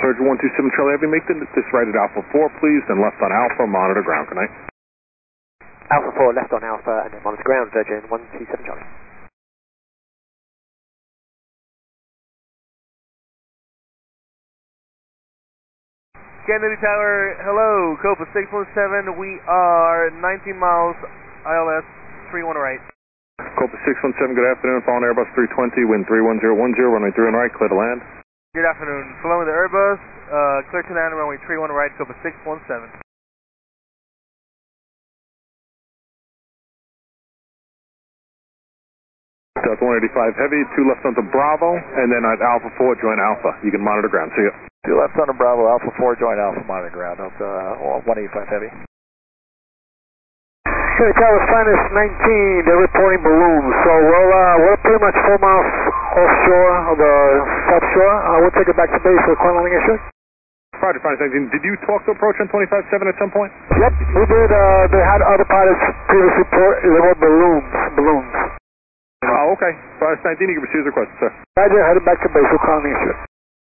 Surgeon 127 Charlie, have you make this right at Alpha 4, please, then left on Alpha, monitor ground. Good night. Alpha 4, left on Alpha, and then monitor ground, Surgeon 127 Charlie. Kennedy Tower, hello, Copa 617, we are 19 miles, ILS 31 right. Copa 617, good afternoon, following Airbus 320, wind 31010, runway 31 right, clear to land. Good afternoon, following the Airbus, clear to land, runway 31 right, Copa 617. Delta 185 Heavy, 2 left onto Bravo, and then at Alpha 4, join Alpha. You can monitor ground, see ya. 2 left on Bravo, Alpha 4, join Alpha, monitor ground, Delta 185 Heavy. Kennedy Tower, Sinus 19, they're reporting balloons, so we're pretty much 4 miles offshore of the south shore. We'll take it back to base for the corner landing issue. Roger, Finance 19, did you talk to approach on 25-7 at some point? Yep, we did. They had other pilots previously report, they were balloons. Oh, okay. Finance 19, you can receive the request, sir. Roger, headed back to base for corner landing issue.